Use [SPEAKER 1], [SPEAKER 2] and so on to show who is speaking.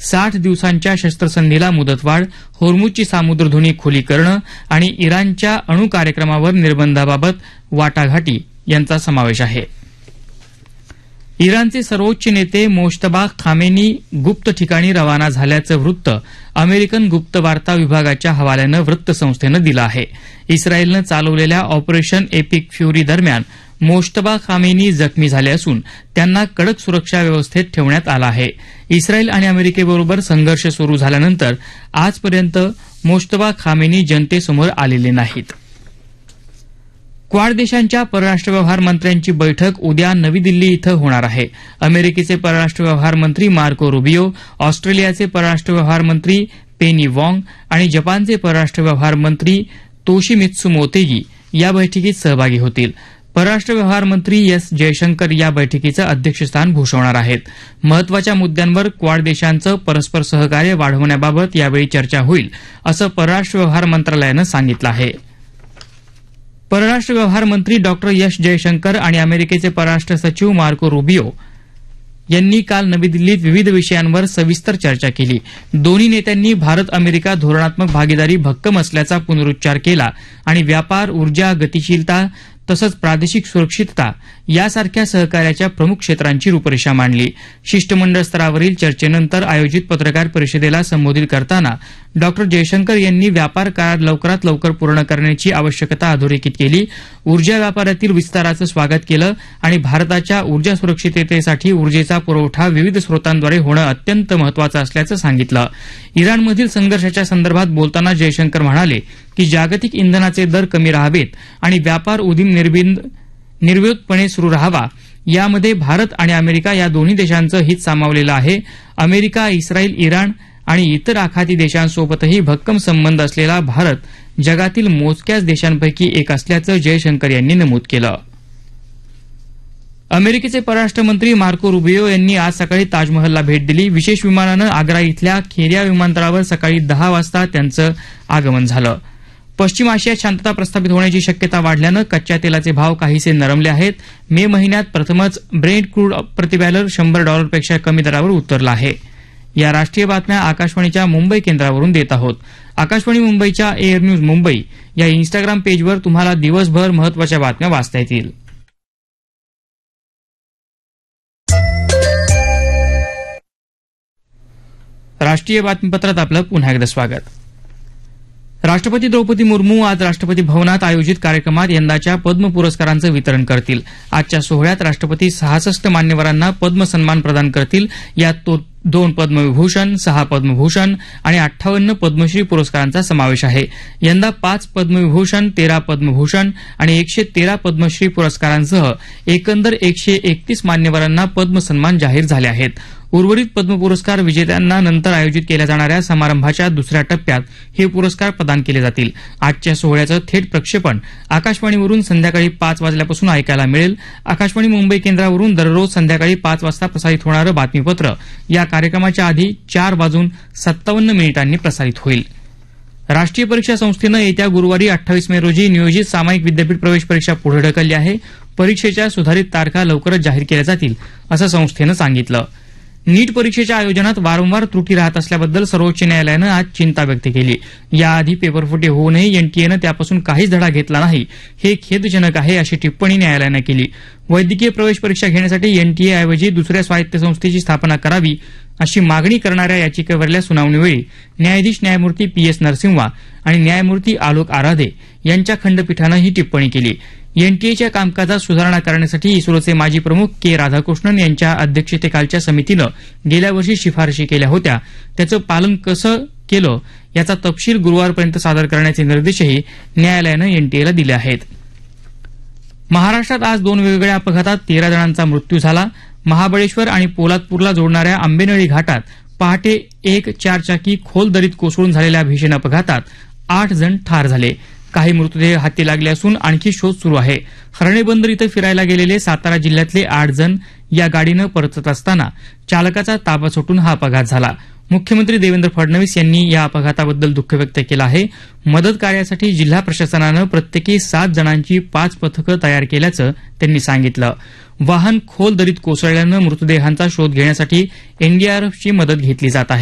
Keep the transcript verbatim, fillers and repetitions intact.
[SPEAKER 1] साठ दिवसांच्या शस्त्रसंधीला मुदतवाढ, होर्मुझची सामुद्रधुनी खुली करणं आणि इराणच्या अणु कार्यक्रमावर निर्बंधाबाबत वाटाघाटी यांचा समावेश आहे. इराणचे सर्वोच्च नेते मोज्तबा खामेनी गुप्त ठिकाणी रवाना झाल्याचं वृत्त अमेरिकन गुप्त वार्ता विभागाच्या हवाल्यानं वृत्तसंस्थेनं दिलं आहे. इस्रायलनं चालवलेल्या ऑपरेशन एपिक फ्युरी दरम्यान मोज्तबा खामेनी जखमी झाले असून त्यांना कडक सुरक्षा व्यवस्थेत ठेवण्यात आलं आहे. इस्रायल आणि अमेरिकेबरोबर संघर्ष सुरू झाल्यानंतर आजपर्यंत मोज्तबा खामेनी जनतेसमोर आलेले नाहीत. क्वाड देशांच्या परराष्ट्र व्यवहार मंत्र्यांची बैठक उद्या नवी दिल्ली इथं होणार आहे. अमेरिकेचे परराष्ट्र व्यवहार मंत्री मार्को रुबियो, ऑस्ट्रेलियाचे परराष्ट्र व्यवहार मंत्री पेनी वॉंग आणि जपानचे परराष्ट्र व्यवहार मंत्री तोशिमित्सु मोतेगी या बैठकीत सहभागी होतील. परराष्ट्र व्यवहार मंत्री एस जयशंकर या बैठकीचं अध्यक्षस्थान भूषवणार आहेत. महत्वाच्या मुद्द्यांवर क्वाड देशांचं परस्पर सहकार्य वाढवण्याबाबत यावेळी चर्चा होईल असं परराष्ट्र व्यवहार मंत्रालयानं सांगितलं आहे. परराष्ट्र व्यवहार मंत्री डॉक्टर एस जयशंकर आणि अमेरिकेचे परराष्ट्र सचिव मार्को रुबियो यांनी काल नवी दिल्लीत विविध विषयांवर सविस्तर चर्चा केली. दोन्ही नेत्यांनी भारत अमेरिका धोरणात्मक भागीदारी भक्कम असल्याचा पुनरुच्चार केला आणि व्यापार, ऊर्जा, गतिशीलता तसंच प्रादेशिक सुरक्षितता यासारख्या सहकार्याच्या प्रमुख क्षेत्रांची रूपरेषा मांडली. शिष्टमंडळ स्तरावरील चर्चेनंतर आयोजित पत्रकार परिषदेला संबोधित करताना डॉक्टर जयशंकर यांनी व्यापार करार लवकरात लवकर पूर्ण करण्याची आवश्यकता अधोरेखित केली. ऊर्जा व्यापारातील विस्ताराचं स्वागत केलं आणि भारताच्या ऊर्जा सुरक्षिततेसाठी ऊर्जेचा पुरवठा विविध स्रोतांद्वारे होणं अत्यंत महत्वाचं असल्याचं सांगितलं. इराणमधील संघर्षाच्या संदर्भात बोलताना जयशंकर म्हणाले की जागतिक इंधनाचे दर कमी राहावेत आणि व्यापार उदीम निर्विरोधपणे सुरू राहावा यामध्ये भारत आणि अमेरिका या दोन्ही देशांचं हित सामावलेलं आहे. अमेरिका, इस्रायल, इराण आणि इतर आखाती देशांसोबतही भक्कम संबंध असलेला भारत जगातील मोजक्याच देशांपैकी एक असल्याचं जयशंकर यांनी नमूद केलं. अमेरिकेचे परराष्ट्र मंत्री मार्को रुबियो यांनी आज सकाळी ताजमहलला भेट दिली. विशेष विमानानं आग्रा इथल्या खेरिया विमानतळावर सकाळी दहा वाजता त्यांचं आगमन झालं. पश्चिम आशियात शांतता प्रस्थापित होण्याची शक्यता वाढल्यानं कच्च्या तेलाचे भाव काहीसे नरमले आहेत. मे महिन्यात प्रथमच ब्रेंट क्रूड प्रतिबॅरल शंभर डॉलरपेक्षा कमी दरावर उतरला आहे. या राष्ट्रीय बातम्या आकाशवाणीच्या मुंबई केंद्रावरून देत आहोत. आकाशवाणी मुंबईच्या एअर न्यूज मुंबई या इन्स्टाग्राम पेजवर तुम्हाला दिवसभर महत्वाच्या बातम्या वाचता येतील. राष्ट्रीय बातमीपत्रात आपलं पुन्हा एकदा स्वागत. राष्ट्रपती द्रौपदी मुर्मू आज राष्ट्रपती भवनात आयोजित कार्यक्रमात यंदाच्या पद्म पुरस्कारांचं वितरण करतील. आजच्या सोहळ्यात राष्ट्रपती सहासष्ट मान्यवरांना पद्म सन्मान प्रदान करतील. यात दोन पद्मविभूषण, सहा पद्मभूषण आणि अठ्ठावन्न पद्मश्री पुरस्कारांचा समावेश आहे. यंदा पाच पद्मविभूषण, तेरा पद्मभूषण आणि एकशे तेरा पद्मश्री पुरस्कारांसह एकंदर एकशे एकतीस मान्यवरांना पद्म सन्मान जाहीर झाले आहेत. उर्वरित पद्म पुरस्कार विजेत्यांना नंतर आयोजित केल्या जाणाऱ्या समारंभाच्या दुसऱ्या टप्प्यात हे पुरस्कार प्रदान केले जातील. आजच्या सोहळ्याचं थेट प्रक्षेपण आकाशवाणीवरून संध्याकाळी पाच वाजल्यापासून ऐकायला मिळेल. आकाशवाणी मुंबई केंद्रावरून दररोज संध्याकाळी पाच वाजता प्रसारित होणारं बातमीपत्र या कार्यक्रमाच्या आधी चार वाजून सत्तावन्न मिनिटांनी प्रसारित होईल. राष्ट्रीय परीक्षा संस्थेनं येत्या गुरुवारी अठ्ठावीस मे रोजी नियोजित सामायिक विद्यापीठ प्रवेश परीक्षा पुढे ढकलली आहे. परीक्षेच्या सुधारित तारखा लवकरच जाहीर केल्या जातील असं संस्थेनं सांगितलं. नीट परीक्षेच्या आयोजनात वारंवार त्रुटी राहत असल्याबद्दल सर्वोच्च न्यायालयानं आज चिंता व्यक्त केली. याआधी पेपरफुटी होऊनही एनटीएनं त्यापासून काहीच धडा घेतला नाही, हे खेदजनक आहे अशी टिप्पणी न्यायालयानं केली. वैद्यकीय प्रवेश परीक्षा घेण्यासाठी एनटीएऐवजी दुसऱ्या स्वायत्त संस्थेची स्थापना करावी अशी मागणी करणाऱ्या याचिकेवरल्या सुनावणीवेळी न्यायाधीश न्यायमूर्ती पी एस नरसिंहा आणि न्यायमूर्ती आलोक आराधे यांच्या खंडपीठानं ही टिप्पणी केली. एनटीएच्या कामकाजात सुधारणा करण्यासाठी इस्रोचे माजी प्रमुख के राधाकृष्णन यांच्या अध्यक्षतेखालच्या समितीनं गेल्या वर्षी शिफारशी केल्या होत्या. त्याचं पालन कसं केलं याचा तपशील गुरुवारपर्यंत सादर करण्याचे निर्देशही न्यायालयानं एनटीएला दिले आहेत. महाराष्ट्रात आज दोन वेगवेगळ्या अपघातात तेरा जणांचा मृत्यू झाला. महाबळेश्वर आणि पोलादपूरला जोडणाऱ्या आंबेनळी घाटात पहाटे एक चारचाकी खोल दरीत कोसळून झालेल्या भीषण अपघातात आठ जण ठार झाले. काही मृतदेह हाती लागले असून आणखी शोध सुरू आहे. हरणेबंदर इथं फिरायला गेलेले सातारा जिल्ह्यातले आठ जण या गाडीनं परतत असताना चालकाचा ताबा सुटून हा अपघात झाला. मुख्यमंत्री देवेंद्र फडणवीस यांनी या अपघाताबद्दल दुःख व्यक्त केलं आहे. मदत कार्यासाठी जिल्हा प्रशासनानं प्रत्येकी सात जणांची पाच पथकं तयार केल्याचं त्यांनी सांगितलं. वाहन खोल दरीत कोसळल्यानं मृतदेहांचा शोध घेण्यासाठी एनडीआरएफची मदत घेतली जात आहे.